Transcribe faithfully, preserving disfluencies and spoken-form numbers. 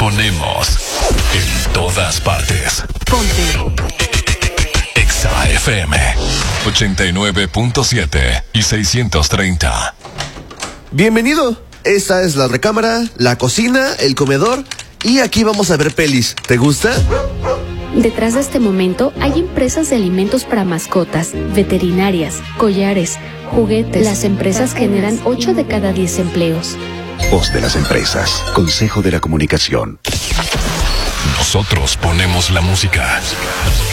ponemos en todas partes. Ponte Exa F M ochenta y nueve punto siete y seiscientos treinta. Bienvenido. Esta es la recámara, la cocina, el comedor y aquí vamos a ver pelis. ¿Te gusta? Detrás de este momento hay empresas de alimentos para mascotas, veterinarias, collares, juguetes. Las empresas generan ocho de cada diez empleos. Voz de las empresas. Consejo de la Comunicación. Nosotros ponemos la música.